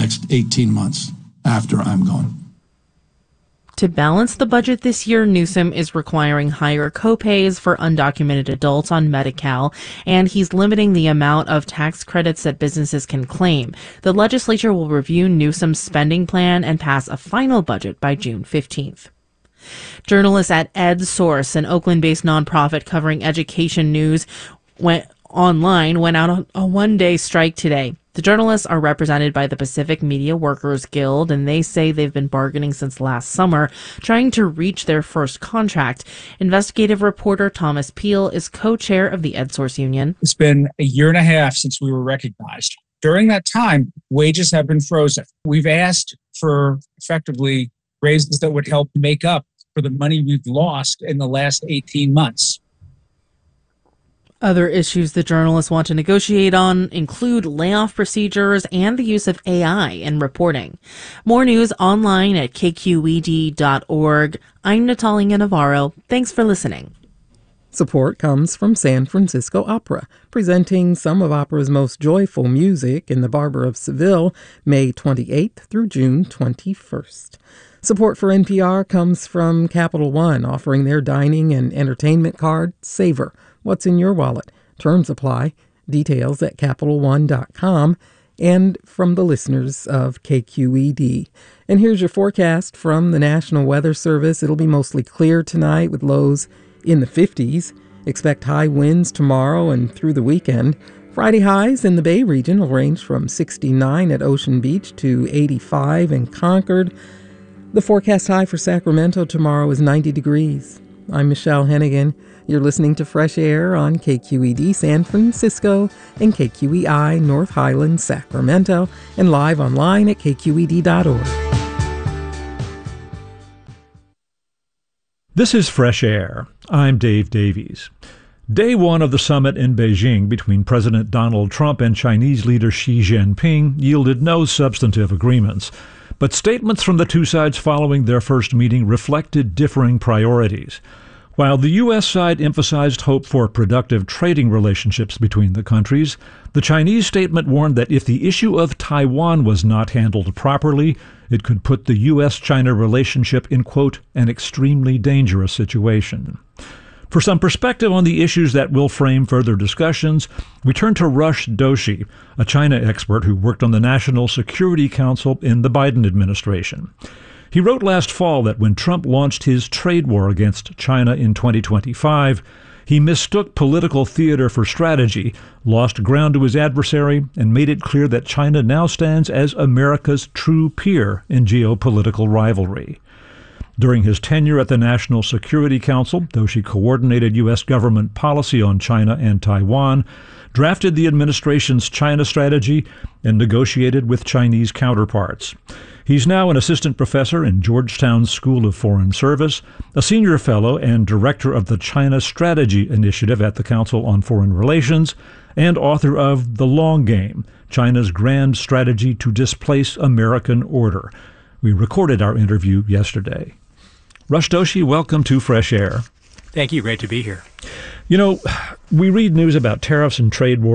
next 18 months after I'm gone. To balance the budget this year, Newsom is requiring higher copays for undocumented adults on Medi-Cal, and he's limiting the amount of tax credits that businesses can claim. The legislature will review Newsom's spending plan and pass a final budget by June 15th. Journalists at EdSource, an Oakland-based nonprofit covering education news, went out on a one-day strike today. The journalists are represented by the Pacific Media Workers Guild, and they say they've been bargaining since last summer, trying to reach their first contract. Investigative reporter Thomas Peel is co-chair of the EdSource Union. It's been a year and a half since we were recognized. During that time, wages have been frozen. We've asked for effectively raises that would help make up for the money we've lost in the last 18 months. Other issues the journalists want to negotiate on include layoff procedures and the use of AI in reporting. More news online at kqed.org. I'm Natalia Navarro. Thanks for listening. Support comes from San Francisco Opera, presenting some of opera's most joyful music in the Barber of Seville, May 28th through June 21st. Support for NPR comes from Capital One, offering their dining and entertainment card, Savor. What's in your wallet? Terms apply. Details at CapitalOne.com. And from the listeners of KQED. And here's your forecast from the National Weather Service. It'll be mostly clear tonight with lows in the 50s. Expect high winds tomorrow and through the weekend. Friday highs in the Bay region will range from 69 at Ocean Beach to 85 in Concord. The forecast high for Sacramento tomorrow is 90 degrees. I'm Michelle Hennigan. You're listening to Fresh Air on KQED San Francisco and KQEI North Highlands, Sacramento, and live online at kqed.org. This is Fresh Air. I'm Dave Davies. Day one of the summit in Beijing between President Donald Trump and Chinese leader Xi Jinping yielded no substantive agreements, but statements from the two sides following their first meeting reflected differing priorities. While the U.S. side emphasized hope for productive trading relationships between the countries, the Chinese statement warned that if the issue of Taiwan was not handled properly, it could put the U.S.-China relationship in, quote, an extremely dangerous situation. For some perspective on the issues that will frame further discussions, we turn to Rush Doshi, a China expert who worked on the National Security Council in the Biden administration. He wrote last fall that when Trump launched his trade war against China in 2025, he mistook political theater for strategy, lost ground to his adversary, and made it clear that China now stands as America's true peer in geopolitical rivalry. During his tenure at the National Security Council, Doshi coordinated U.S. government policy on China and Taiwan, drafted the administration's China strategy, and negotiated with Chinese counterparts. He's now an assistant professor in Georgetown's School of Foreign Service, a senior fellow and director of the China Strategy Initiative at the Council on Foreign Relations, and author of The Long Game, China's Grand Strategy to Displace American Order. We recorded our interview yesterday. Rush Doshi, welcome to Fresh Air. Thank you. Great to be here. You know, we read news about tariffs and trade wars